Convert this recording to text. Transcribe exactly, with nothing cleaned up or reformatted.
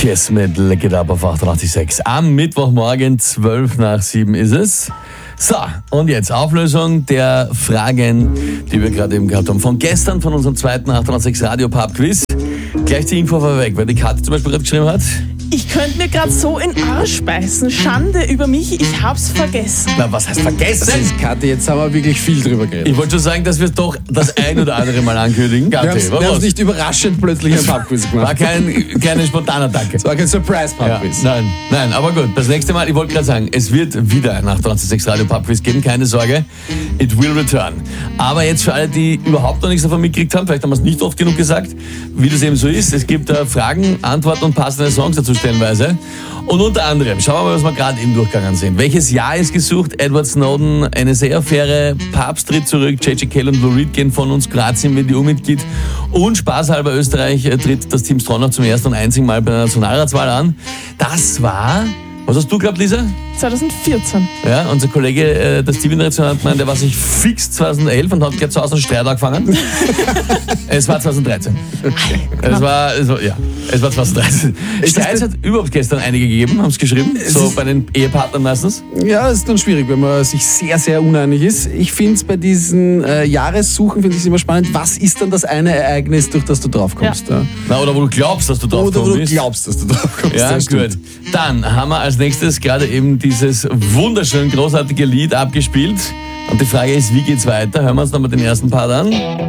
Kiss mit Lick It Up auf achtundachtzig Komma sechs. Am Mittwochmorgen, zwölf nach sieben ist es. So, und jetzt Auflösung der Fragen, die wir gerade eben gehabt haben. Von gestern, von unserem zweiten achtundachtzig Komma sechs Radio Pub Quiz. Gleich die Info vorweg, weil die Karte zum Beispiel gerade geschrieben hat. Ich könnte mir gerade so in Arsch beißen. Schande über mich, ich hab's vergessen. Na, was heißt vergessen? Das ist Kathi, jetzt haben wir wirklich viel drüber geredet. Ich wollte schon sagen, dass wir es doch das ein oder andere Mal ankündigen. Wir haben es nicht überraschend plötzlich ein Pubquiz gemacht. War kein, keine Spontanattacke. Es war kein Surprise-Pubquiz. Ja, nein, nein, aber gut. Das nächste Mal, ich wollte gerade sagen, es wird wieder ein achtundachtzig Komma sechs Radio Pubquiz geben, keine Sorge. It will return. Aber jetzt für alle, die überhaupt noch nichts davon mitgekriegt haben, vielleicht haben wir es nicht oft genug gesagt, wie das eben so ist. Es gibt äh, Fragen, Antworten und passende Songs dazu stellenweise. Und unter anderem, schauen wir mal, was wir gerade eben durchgegangen sind. Welches Jahr ist gesucht? Edward Snowden, N S A-Affäre, Papst tritt zurück, J J Cale und Lou Reed gehen von uns, Kroatien wird die U-Mitglied und spaßhalber Österreich tritt das Team Stronach zum ersten und einzigen Mal bei der Nationalratswahl an. Das war... Was hast du geglaubt, Lisa? zwanzig vierzehn. Ja, unser Kollege, äh, der Stevie in der Redaktion hat gemeint, der war sich fix zwanzig elf und hat gleich zu Hause einen Streit angefangen. Es war zwanzig dreizehn. Okay. Es war, es war, ja, es war zwanzig dreizehn. Streits hat überhaupt gestern einige gegeben, haben es geschrieben, so bei den Ehepartnern meistens. Ja, es ist dann schwierig, wenn man sich sehr, sehr uneinig ist. Ich finde es bei diesen äh, Jahressuchen, finde ich es immer spannend, was ist dann das eine Ereignis, durch das du draufkommst? Ja. Ja. Na, oder wo du glaubst, dass du drauf Oder wo kommst. du glaubst, dass du draufkommst. Ja, das gut. stimmt. Dann haben wir als nächstes gerade eben dieses wunderschön großartige Lied abgespielt. Und die Frage ist, wie geht's weiter? Hören wir uns nochmal den ersten Part an.